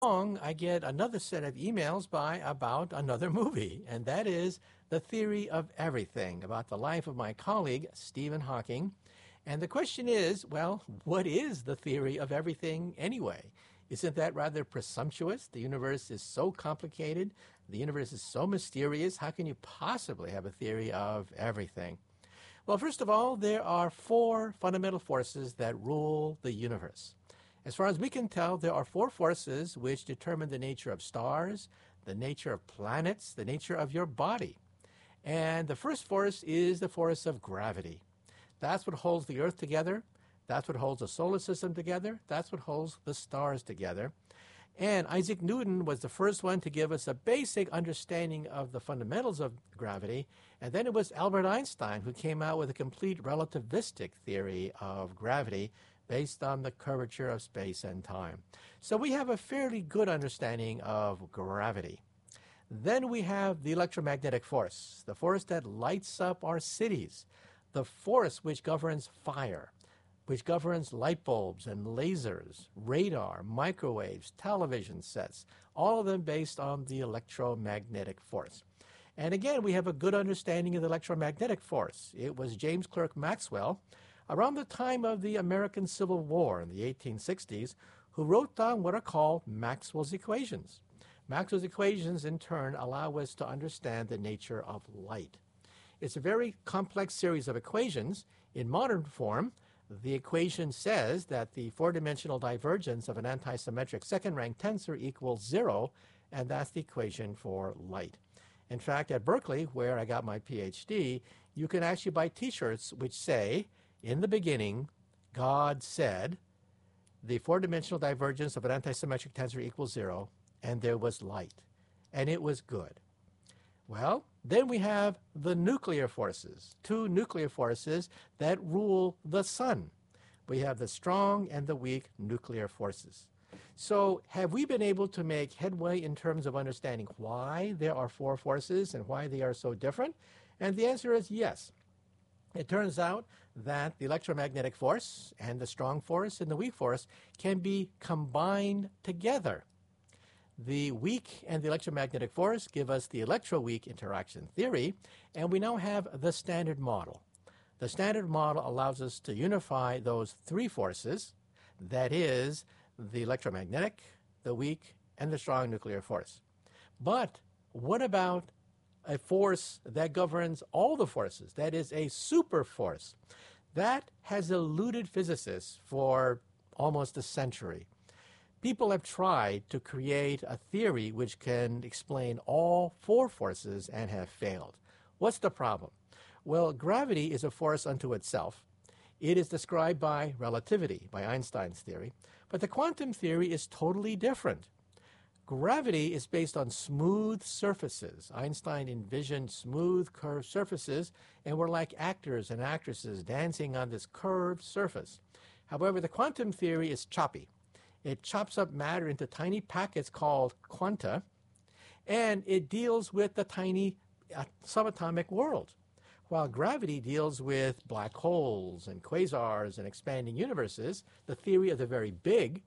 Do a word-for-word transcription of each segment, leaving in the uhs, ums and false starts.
Long, I get another set of emails by about another movie, and that is The Theory of Everything, about the life of my colleague, Stephen Hawking. And the question is, well, what is the theory of everything anyway? Isn't that rather presumptuous? The universe is so complicated. The universe is so mysterious. How can you possibly have a theory of everything? Well, first of all, there are four fundamental forces that rule the universe. As far as we can tell, there are four forces which determine the nature of stars, the nature of planets, the nature of your body. And the first force is the force of gravity. That's what holds the Earth together. That's what holds the solar system together. That's what holds the stars together. And Isaac Newton was the first one to give us a basic understanding of the fundamentals of gravity. And then it was Albert Einstein who came out with a complete relativistic theory of gravity based on the curvature of space and time. So we have a fairly good understanding of gravity. Then we have the electromagnetic force, the force that lights up our cities, the force which governs fire, which governs light bulbs and lasers, radar, microwaves, television sets, all of them based on the electromagnetic force. And again, we have a good understanding of the electromagnetic force. It was James Clerk Maxwell, around the time of the American Civil War in the eighteen sixties, who wrote down what are called Maxwell's equations. Maxwell's equations, in turn, allow us to understand the nature of light. It's a very complex series of equations. In modern form, the equation says that the four-dimensional divergence of an antisymmetric second-rank tensor equals zero, and that's the equation for light. In fact, at Berkeley, where I got my P H D, you can actually buy T-shirts which say, in the beginning, God said, the four-dimensional divergence of an antisymmetric tensor equals zero, and there was light, and it was good. Well, then we have the nuclear forces, two nuclear forces that rule the sun. We have the strong and the weak nuclear forces. So have we been able to make headway in terms of understanding why there are four forces and why they are so different? And the answer is yes. It turns out that the electromagnetic force and the strong force and the weak force can be combined together. The weak and the electromagnetic force give us the electroweak interaction theory, and we now have the Standard Model. The Standard Model allows us to unify those three forces, that is, the electromagnetic, the weak, and the strong nuclear force. But what about a force that governs all the forces, that is a super force? That has eluded physicists for almost a century. People have tried to create a theory which can explain all four forces and have failed. What's the problem? Well, gravity is a force unto itself. It is described by relativity, by Einstein's theory, but the quantum theory is totally different. Gravity is based on smooth surfaces. Einstein envisioned smooth, curved surfaces, and we're like actors and actresses dancing on this curved surface. However, the quantum theory is choppy. It chops up matter into tiny packets called quanta, and it deals with the tiny uh, subatomic world. While gravity deals with black holes and quasars and expanding universes, the theory of the very big,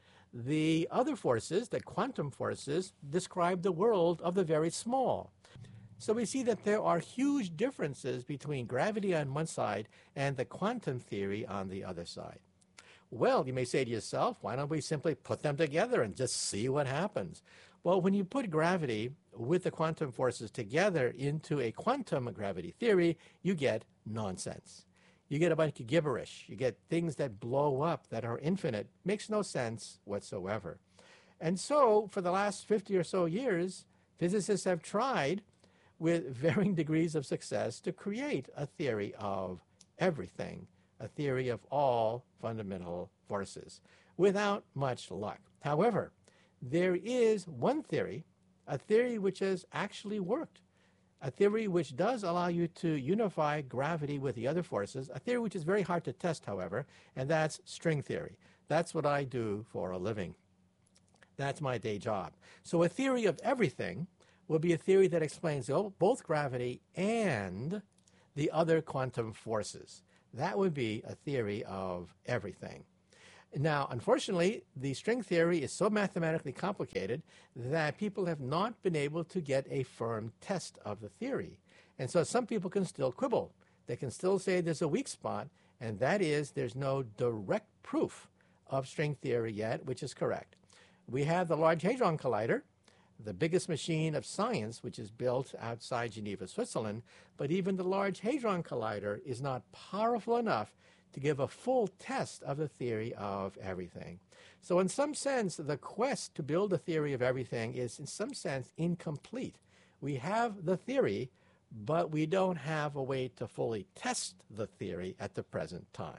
the other forces, the quantum forces, describe the world of the very small. So we see that there are huge differences between gravity on one side and the quantum theory on the other side. Well, you may say to yourself, why don't we simply put them together and just see what happens? Well, when you put gravity with the quantum forces together into a quantum gravity theory, you get nonsense. You get a bunch of gibberish. You get things that blow up, that are infinite. Makes no sense whatsoever. And so, for the last fifty or so years, physicists have tried, with varying degrees of success, to create a theory of everything, a theory of all fundamental forces, without much luck. However, there is one theory, a theory which has actually worked, a theory which does allow you to unify gravity with the other forces, a theory which is very hard to test, however, and that's string theory. That's what I do for a living. That's my day job. So a theory of everything will be a theory that explains both gravity and the other quantum forces. That would be a theory of everything. Now, unfortunately, the string theory is so mathematically complicated that people have not been able to get a firm test of the theory. And so some people can still quibble. They can still say there's a weak spot, and that is there's no direct proof of string theory yet, which is correct. We have the Large Hadron Collider, the biggest machine of science, which is built outside Geneva, Switzerland, but even the Large Hadron Collider is not powerful enough to give a full test of the theory of everything. So in some sense, the quest to build a theory of everything is in some sense incomplete. We have the theory, but we don't have a way to fully test the theory at the present time.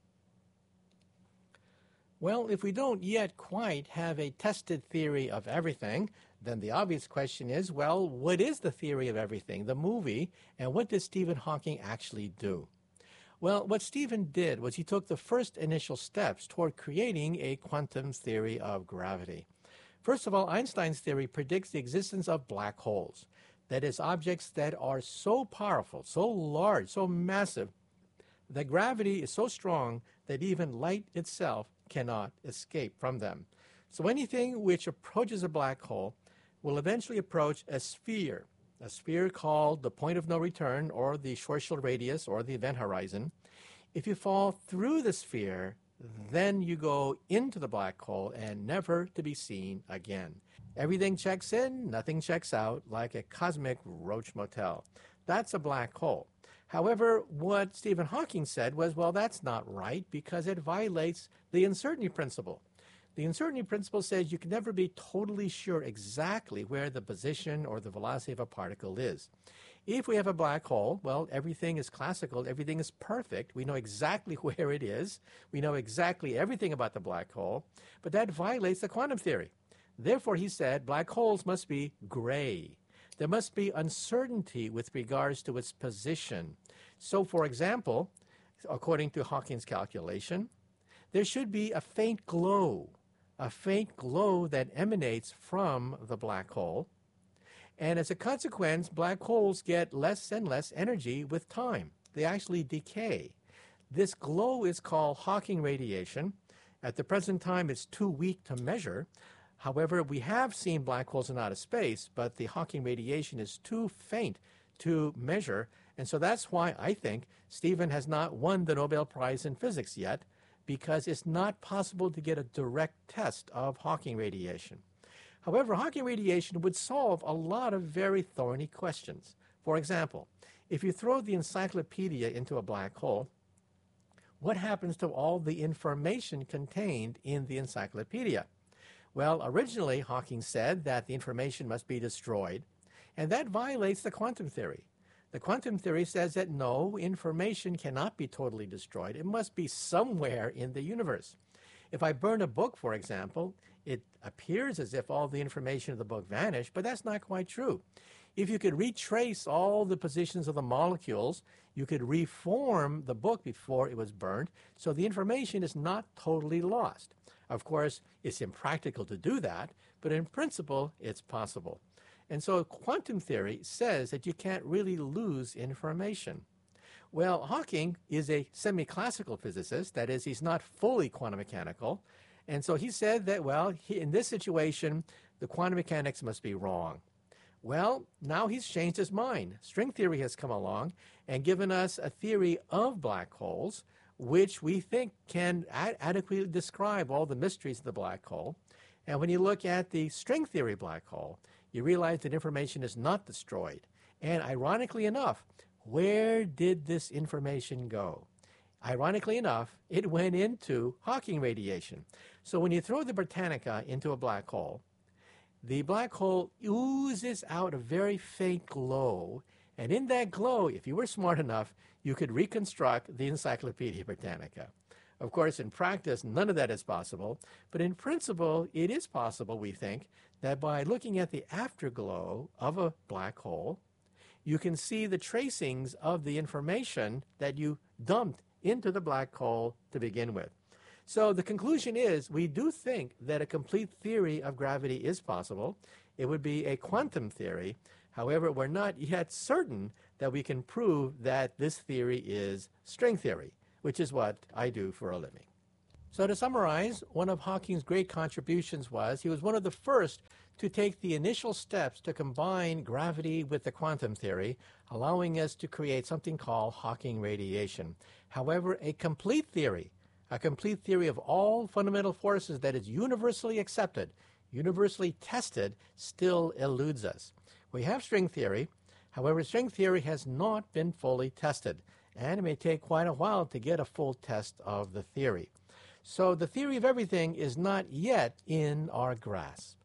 Well, if we don't yet quite have a tested theory of everything, then the obvious question is, well, what is the theory of everything, the movie, and what did Stephen Hawking actually do? Well, what Stephen did was he took the first initial steps toward creating a quantum theory of gravity. First of all, Einstein's theory predicts the existence of black holes. That is, objects that are so powerful, so large, so massive, that gravity is so strong that even light itself cannot escape from them. So anything which approaches a black hole will eventually approach a sphere, a sphere called the point of no return, or the Schwarzschild radius, or the event horizon. If you fall through the sphere, then you go into the black hole and never to be seen again. Everything checks in, nothing checks out, like a cosmic roach motel. That's a black hole. However, what Stephen Hawking said was, well, that's not right because it violates the uncertainty principle. The uncertainty principle says you can never be totally sure exactly where the position or the velocity of a particle is. If we have a black hole, well, everything is classical, everything is perfect. We know exactly where it is. We know exactly everything about the black hole, but that violates the quantum theory. Therefore, he said, black holes must be gray. There must be uncertainty with regards to its position. So, for example, according to Hawking's calculation, there should be a faint glow, a faint glow that emanates from the black hole. And as a consequence, black holes get less and less energy with time. They actually decay. This glow is called Hawking radiation. At the present time, it's too weak to measure. However, we have seen black holes in outer space, but the Hawking radiation is too faint to measure. And so that's why I think Stephen has not won the Nobel Prize in Physics yet, because it's not possible to get a direct test of Hawking radiation. However, Hawking radiation would solve a lot of very thorny questions. For example, if you throw the encyclopedia into a black hole, what happens to all the information contained in the encyclopedia? Well, originally, Hawking said that the information must be destroyed, and that violates the quantum theory. The quantum theory says that no, information cannot be totally destroyed. It must be somewhere in the universe. If I burn a book, for example, it appears as if all the information of the book vanished, but that's not quite true. If you could retrace all the positions of the molecules, you could reform the book before it was burned, so the information is not totally lost. Of course, it's impractical to do that, but in principle, it's possible. And so quantum theory says that you can't really lose information. Well, Hawking is a semi-classical physicist. That is, he's not fully quantum mechanical. And so he said that, well, he, in this situation, the quantum mechanics must be wrong. Well, now he's changed his mind. String theory has come along and given us a theory of black holes, which we think can ad- adequately describe all the mysteries of the black hole. And when you look at the string theory black hole, you realize that information is not destroyed. And ironically enough, where did this information go? Ironically enough, it went into Hawking radiation. So when you throw the Britannica into a black hole, the black hole oozes out a very faint glow. And in that glow, if you were smart enough, you could reconstruct the Encyclopedia Britannica. Of course, in practice, none of that is possible. But in principle, it is possible, we think, that by looking at the afterglow of a black hole, you can see the tracings of the information that you dumped into the black hole to begin with. So the conclusion is we do think that a complete theory of gravity is possible. It would be a quantum theory. However, we're not yet certain that we can prove that this theory is string theory, which is what I do for a living. So to summarize, one of Hawking's great contributions was he was one of the first to take the initial steps to combine gravity with the quantum theory, allowing us to create something called Hawking radiation. However, a complete theory, a complete theory of all fundamental forces that is universally accepted, universally tested, still eludes us. We have string theory. However, string theory has not been fully tested, and it may take quite a while to get a full test of the theory. So the theory of everything is not yet in our grasp.